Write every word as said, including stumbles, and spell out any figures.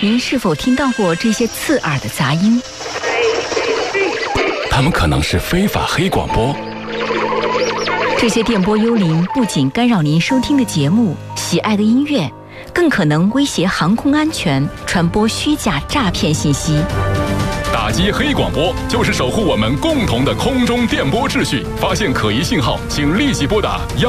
您是否听到过这些刺耳的杂音？ 它们可能是非法黑广播。 这些电波幽灵不仅干扰您收听的节目、喜爱的音乐，更可能威胁航空安全，传播虚假诈骗信息。 打击黑广播就是守护我们共同的空中电波秩序。发现可疑信号，请立即拨打